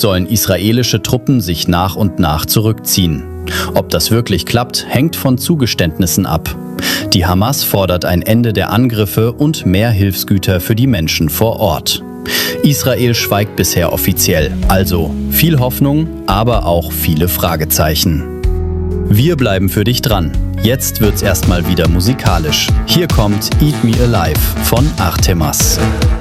sollen israelische Truppen sich nach und nach zurückziehen. Ob das wirklich klappt, hängt von Zugeständnissen ab. Die Hamas fordert ein Ende der Angriffe und mehr Hilfsgüter für die Menschen vor Ort. Israel schweigt bisher offiziell, also viel Hoffnung, aber auch viele Fragezeichen. Wir bleiben für dich dran. Jetzt wird's erstmal wieder musikalisch. Hier kommt Eat Me Alive von Artemas.